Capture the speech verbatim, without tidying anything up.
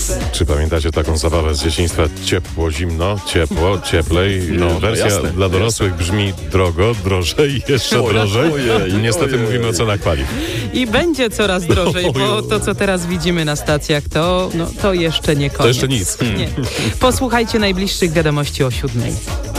Czy pamiętacie taką zabawę z dzieciństwa? Ciepło, zimno, ciepło, cieplej. No, Wersja jasne, dla dorosłych jasne. brzmi drogo, drożej, jeszcze Ojej, drożej. ojej, Niestety ojej. mówimy o cenach paliw. I będzie coraz drożej, bo Ojej. to, co teraz widzimy na stacjach, to, no, to jeszcze nie koniec. To jeszcze nic. Nie. Posłuchajcie najbliższych wiadomości o siódmej.